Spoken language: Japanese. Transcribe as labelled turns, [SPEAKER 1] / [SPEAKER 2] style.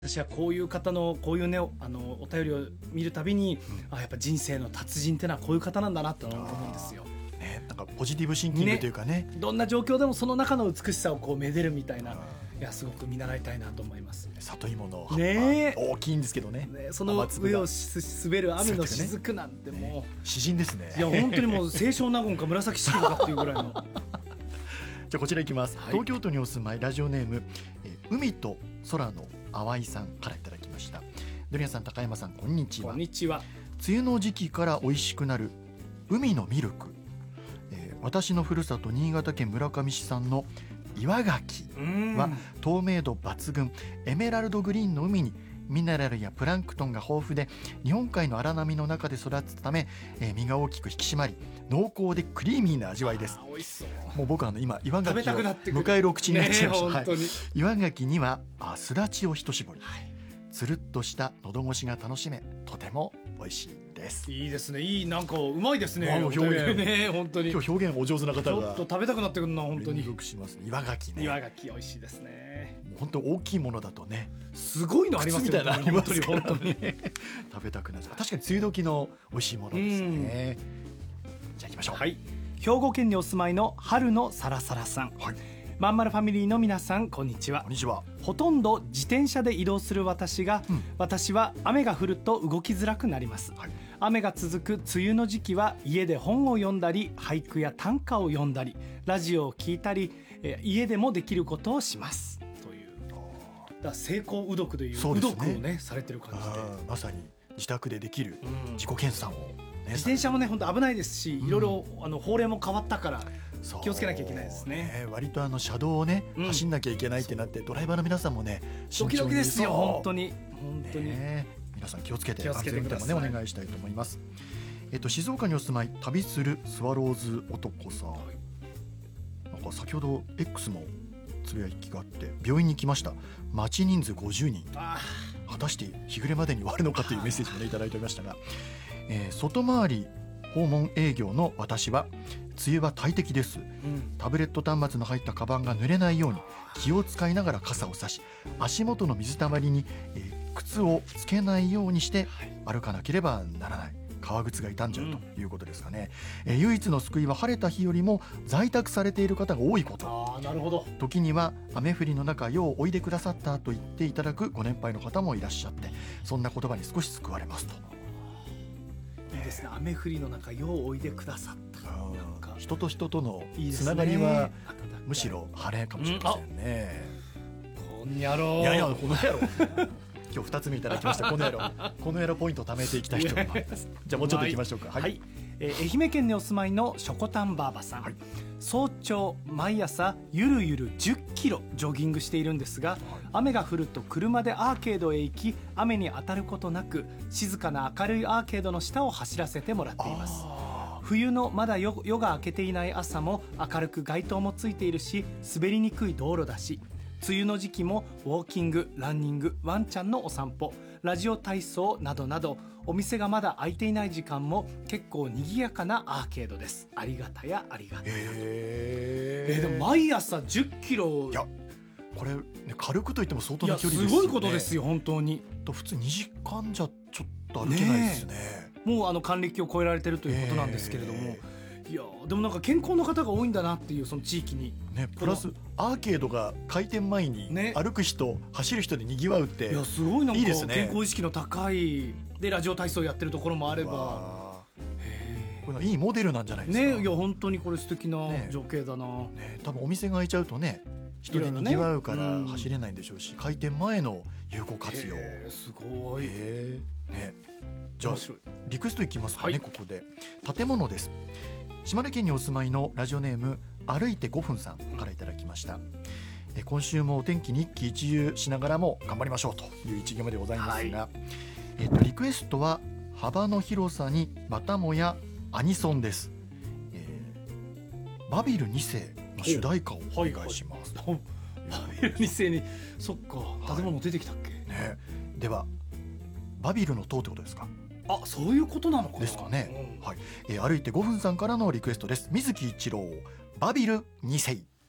[SPEAKER 1] 私はこういう方のこういうねお便りを見るたびに、やっぱ人生の達人ってのはこういう方なんだなと思うんですよ。
[SPEAKER 2] なんかポジティブシンキングというかね、
[SPEAKER 1] どんな状況でもその中の美しさをこうめでるみたいな、いやすごく見習いたいなと思います。
[SPEAKER 2] 里芋の葉っぱ、大きいんですけどね、
[SPEAKER 1] その上を滑る雨の雫なんてもう、
[SPEAKER 2] 詩人ですね。
[SPEAKER 1] いや本当にもう清少納言か紫式部かっていうぐらいの
[SPEAKER 2] じゃあこちらいきます、東京都にお住まいラジオネーム、海と空の淡いさんからいただきました。ドリアンさん、高山さん、こんにちは。
[SPEAKER 1] こんにちは。
[SPEAKER 2] 梅雨の時期から美味しくなる海のミルク、私のふるさと新潟県村上市産の岩牡蠣は透明度抜群、エメラルドグリーンの海にミネラルやプランクトンが豊富で日本海の荒波の中で育つため、身が大きく引き締まり濃厚でクリーミーな味わいです。
[SPEAKER 1] 美味しそう。
[SPEAKER 2] もう僕は今岩牡蠣を迎えるお口になっちゃいました、岩牡蠣にはすだちを一絞り、つるっとした喉越しが楽しめとても美味しいです。
[SPEAKER 1] いいですね。いい、なんかうまいですね。
[SPEAKER 2] 表現
[SPEAKER 1] ね、本当に
[SPEAKER 2] 今日表現お上手な方が
[SPEAKER 1] ちょっと食べたくなってくるな。本当に
[SPEAKER 2] 連続します、ね、岩牡蠣ね。
[SPEAKER 1] 岩牡蠣美味しいですね。
[SPEAKER 2] もう本当大きいものだとね、
[SPEAKER 1] すごいのありますよね。
[SPEAKER 2] みたいなありますからね、
[SPEAKER 1] 本当に
[SPEAKER 2] 食べたくなる。確かに梅雨時の美味しいものですね。じゃあ行きましょう。
[SPEAKER 1] 兵庫県にお住まいの春のサラサラさん、まんまるファミリーの皆さん、こんにちは。
[SPEAKER 2] こんにちは。
[SPEAKER 1] ほとんど自転車で移動する私は雨が降ると動きづらくなります、雨が続く梅雨の時期は家で本を読んだり俳句や短歌を読んだりラジオを聞いたり、家でもできることをしますという。だから成功うどくといううどくをねされてる感じで、
[SPEAKER 2] まさに自宅でできる自己研鑽を、
[SPEAKER 1] 自転車もね本当危ないですし、いろいろ法令も変わったから気をつけなきゃいけないですね。
[SPEAKER 2] 割と車道をね、走んなきゃいけないってなってドライバーの皆さんもね
[SPEAKER 1] ドキドキですよ。本当に
[SPEAKER 2] 皆さん気をつけて
[SPEAKER 1] 安全運転も
[SPEAKER 2] ねお願いしたいと思います。静岡にお住まい旅するスワローズ男さん、なんか先ほど X のつぶやきがあって、病院に来ました、待ち人数50人、果たして日暮れまでに終わるのかというメッセージもねいただいておりましたが、外回り訪問営業の私は梅雨は大敵です、タブレット端末の入ったカバンが濡れないように気を使いながら傘を差し、足元の水たまりに、靴をつけないようにして歩かなければならない。革靴が傷んじゃうということですかね。唯一の救いは晴れた日よりも在宅されている方が多いこと。
[SPEAKER 1] なるほど。
[SPEAKER 2] 時には雨降りの中ようおいでくださったと言っていただくご年配の方もいらっしゃって、そんな言葉に少し救われますと。
[SPEAKER 1] いいですね。雨降りの中ようおいでくださった。なんか
[SPEAKER 2] 人と人とのつながりはむしろ晴れかもしれませんね。
[SPEAKER 1] こんやろう。
[SPEAKER 2] いやいやこの野郎今日2つ目いただきました。この野郎ポイント貯めていきたいと思います。じゃあもうちょっといきましょうか。愛
[SPEAKER 1] 媛県にお住まいのしょこたんばあばさん、早朝毎朝ゆるゆる10キロジョギングしているんですが、雨が降ると車でアーケードへ行き、雨に当たることなく静かな明るいアーケードの下を走らせてもらっています。冬のまだ夜が明けていない朝も明るく街灯もついているし、滑りにくい道路だし、梅雨の時期もウォーキング、ランニング、ワンちゃんのお散歩、ラジオ体操などなど、お店がまだ開いていない時間も結構賑やかなアーケードです。ありがたやありがたや。でも毎朝10キロ、
[SPEAKER 2] いやこれ、ね、軽くといっても相当な距離ですよね。
[SPEAKER 1] すごいことですよ本当に。
[SPEAKER 2] 普通2時間じゃちょっと歩けないですね。
[SPEAKER 1] もう還暦を超えられてるということなんですけれども、いやでもなんか健康の方が多いんだなっていう、その地域に、
[SPEAKER 2] プラスアーケードが開店前に歩く人、走る人でにぎわうって、
[SPEAKER 1] いやすごい、なんか
[SPEAKER 2] いいですね。
[SPEAKER 1] 健康意識の高いでラジオ体操やってるところもあれば、
[SPEAKER 2] これいいモデルなんじゃないですか
[SPEAKER 1] ね。いや本当にこれ素敵な情景だな、
[SPEAKER 2] 多分お店が開いちゃうとね、人でにぎわうから走れないんでしょうし、開店前の有効活用、
[SPEAKER 1] すごい、
[SPEAKER 2] じゃあリクエストいきますかね。ここで建物です。島根県にお住まいのラジオネーム歩いて5分さんからいただきました。今週もお天気に一喜一憂しながらも頑張りましょうという一行目でございますが、リクエストは幅の広さにまたもやアニソンです。バビル2世の主題歌をお願いします。
[SPEAKER 1] バビル2世に、そっか、建物出てきたっけ、
[SPEAKER 2] ではバビルの塔ってことですか。
[SPEAKER 1] そういうことなのか
[SPEAKER 2] ですかね。歩いて5分さんからのリクエストです。水木一郎、バビル2世。